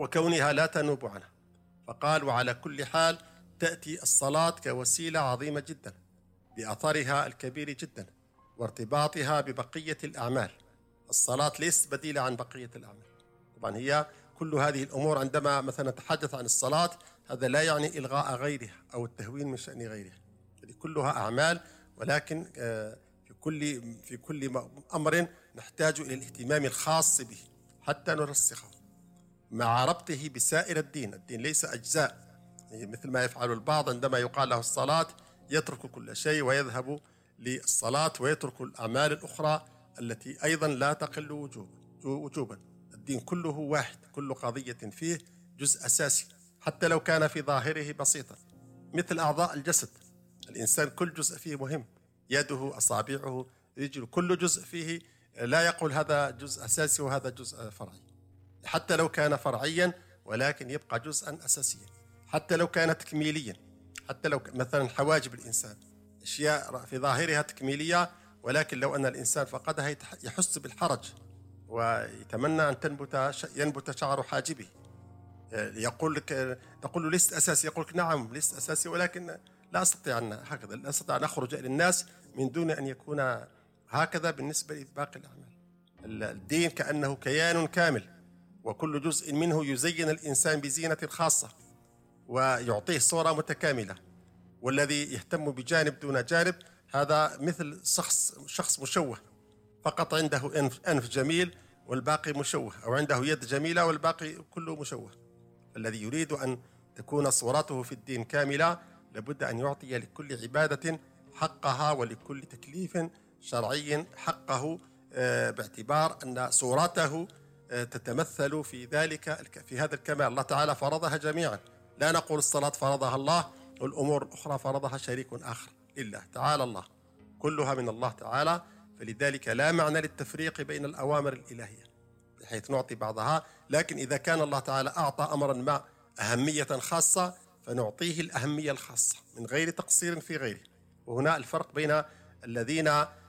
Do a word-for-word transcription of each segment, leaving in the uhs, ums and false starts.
وكونها لا تنوب عنها. فقال: وعلى كل حال تأتي الصلاة كوسيلة عظيمة جدا بأثرها الكبير جدا وارتباطها ببقية الأعمال. الصلاة ليست بديلة عن بقية الأعمال. طبعا هي كل هذه الأمور عندما مثلا نتحدث عن الصلاة هذا لا يعني إلغاء غيرها أو التهوين من شأن غيرها، يعني كلها أعمال، ولكن في كل في كل أمر نحتاج إلى الاهتمام الخاص به حتى نرسخه مع ربطه بسائر الدين. الدين ليس أجزاء، يعني مثل ما يفعل البعض عندما يقال له الصلاة يترك كل شيء ويذهب للصلاة ويترك الأعمال الأخرى التي أيضا لا تقل وجوبا. الدين كله واحد، كل قضية فيه جزء أساسي حتى لو كان في ظاهره بسيطا، مثل أعضاء الجسد. الإنسان كل جزء فيه مهم، يده، أصابعه، رجله، كل جزء فيه لا يقول هذا جزء أساسي وهذا جزء فرعي، حتى لو كان فرعيا ولكن يبقى جزءا أساسيا، حتى لو كان تكميليا. حتى لو مثلا حواجب الإنسان أشياء في ظاهرها تكميلية، ولكن لو أن الإنسان فقدها يحس بالحرج ويتمنى أن تنبت ينبت شعر حاجبه. يقول لك تقول له لست أساسي، يقول لك نعم لست أساسي، ولكن لا أستطيع أن هكذا لا أستطيع أن أخرج إلى الناس من دون أن يكون هكذا بالنسبة لباقي الأعمال. الدين كأنه كيان كامل، وكل جزء منه يزين الإنسان بزينة خاصة ويعطيه صورة متكاملة. والذي يهتم بجانب دون جانب هذا مثل شخص شخص مشوه، فقط عنده أنف, أنف جميل والباقي مشوه، أو عنده يد جميلة والباقي كله مشوه. الذي يريد أن تكون صورته في الدين كاملة لابد أن يعطي لكل عبادة حقها ولكل تكليف شرعي حقه، باعتبار أن صورته تتمثل في ذلك في هذا الكمال. الله تعالى فرضها جميعا، لا نقول الصلاة فرضها الله والأمور الأخرى فرضها شريك آخر، إلا تعالى الله، كلها من الله تعالى. فلذلك لا معنى للتفريق بين الأوامر الإلهية بحيث نعطي بعضها، لكن إذا كان الله تعالى أعطى أمرا ما أهمية خاصة فنعطيه الأهمية الخاصة من غير تقصير في غيره. وهنا الفرق بين الذين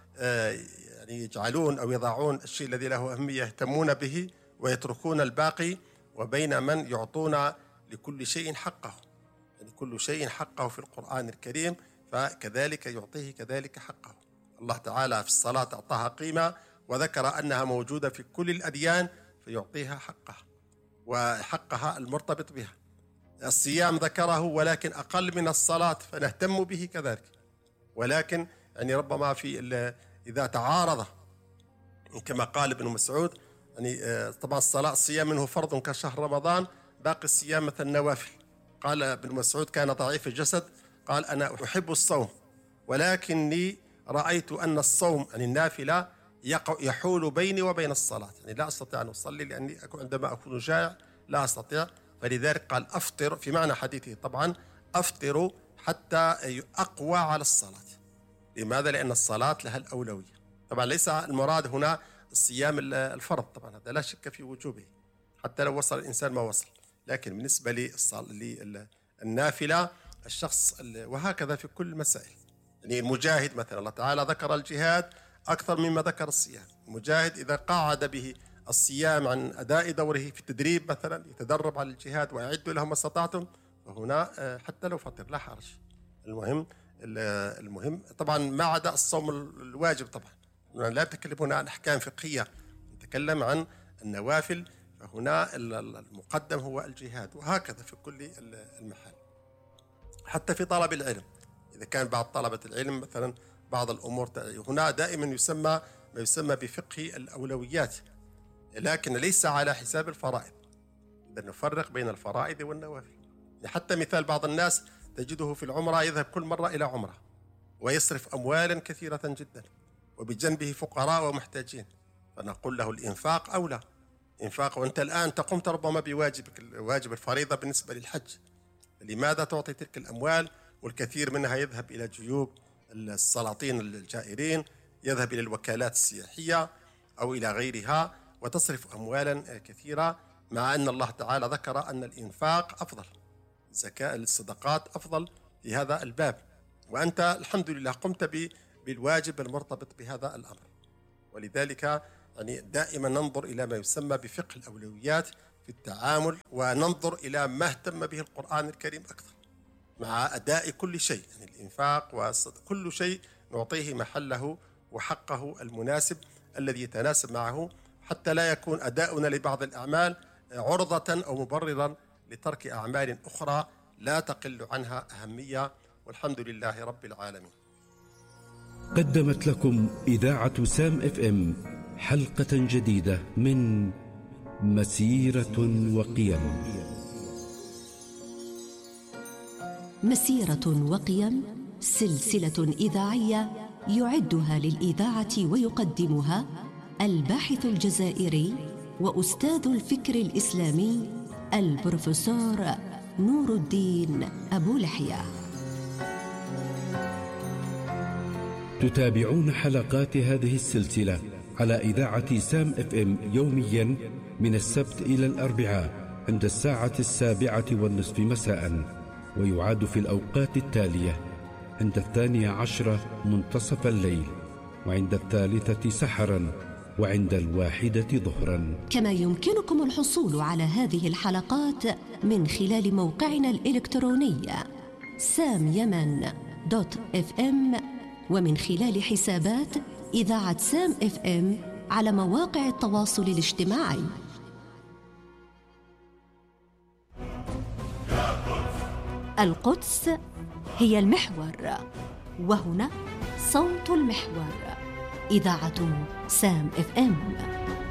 يعني يجعلون أو يضعون الشيء الذي له أهمية يهتمون به ويتركون الباقي، وبين من يعطون لكل شيء حقه. يعني كل شيء حقه في القرآن الكريم فكذلك يعطيه كذلك حقه. الله تعالى في الصلاة أعطاها قيمة وذكر أنها موجودة في كل الأديان فيعطيها حقها وحقها المرتبط بها. الصيام ذكره ولكن أقل من الصلاة فنهتم به كذلك، ولكن يعني ربما في إذا تعارض كما قال ابن مسعود، يعني طبعا الصلاة الصيام منه فرض كشهر رمضان، باقي الصيام مثل النوافل. قال ابن مسعود كان ضعيف الجسد، قال أنا أحب الصوم ولكني رأيت أن الصوم يعني النافلة يحول بيني وبين الصلاة، يعني لا أستطيع أن أصلي لأني عندما أكون جائع لا أستطيع. فلذلك قال أفطر، في معنى حديثه طبعا أفطر حتى أقوى على الصلاة. لماذا؟ لأن الصلاة لها الأولوية. طبعا ليس المراد هنا الصيام الفرض، طبعا هذا لا شك في وجوبه حتى لو وصل الإنسان ما وصل، لكن بالنسبة للنافلة الشخص، وهكذا في كل المسائل. يعني المجاهد مثلا الله تعالى ذكر الجهاد أكثر مما ذكر الصيام. المجاهد إذا قاعد به الصيام عن أداء دوره في التدريب مثلا يتدرب على الجهاد وأعدوا لهم ما استطعتم، وهنا حتى لو فطر لا حرج. المهم المهم طبعا ما عدا الصوم الواجب، طبعا لا نتكلم هنا عن أحكام فقهية، نتكلم عن النوافل، فهنا المقدم هو الجهاد. وهكذا في كل المحال، حتى في طلب العلم إذا كان بعض طلبة العلم مثلا بعض الأمور هنا دائما يسمى ما يسمى بفقه الأولويات، لكن ليس على حساب الفرائض. إذا نفرق بين الفرائض والنوافل. حتى مثال بعض الناس تجده في العمرة يذهب كل مرة إلى عمرة ويصرف أموالا كثيرة جدا وبجنبه فقراء ومحتاجين، فنقول له الإنفاق أولى. إنفاق وأنت الآن تقوم ربما بواجبك واجب الفريضة بالنسبة للحج، لماذا تعطي تلك الأموال والكثير منها يذهب إلى جيوب السلاطين الجائرين، يذهب إلى الوكالات السياحية أو إلى غيرها، وتصرف أموالا كثيرة، مع أن الله تعالى ذكر أن الإنفاق أفضل، زكاة الصدقات أفضل في هذا الباب، وأنت الحمد لله قمت بالواجب المرتبط بهذا الأمر. ولذلك يعني دائما ننظر إلى ما يسمى بفقه الأولويات في التعامل وننظر إلى ما اهتم به القرآن الكريم أكثر، مع أداء كل شيء، يعني الإنفاق وكل شيء نعطيه محله وحقه المناسب الذي يتناسب معه، حتى لا يكون أداؤنا لبعض الأعمال عرضة أو مبررا لترك أعمال أخرى لا تقل عنها أهمية، والحمد لله رب العالمين. قدمت لكم إذاعة سام اف ام حلقة جديدة من مسيرة وقيم. مسيرة وقيم سلسلة إذاعية يعدها للإذاعة ويقدمها الباحث الجزائري وأستاذ الفكر الإسلامي البروفيسور نور الدين أبو لحية. تتابعون حلقات هذه السلسلة على إذاعة سام اف ام يوميا من السبت إلى الأربعاء عند الساعة السابعة والنصف مساء، ويعاد في الأوقات التالية: عند الثانية عشرة منتصف الليل، وعند الثالثة سحرا، وعند الواحدة ظهرا. كما يمكنكم الحصول على هذه الحلقات من خلال موقعنا الإلكتروني سام يمن دوت اف ام، ومن خلال حسابات إذاعة سام اف ام على مواقع التواصل الاجتماعي. القدس هي المحور، وهنا صوت المحور، إذاعة سام اف ام.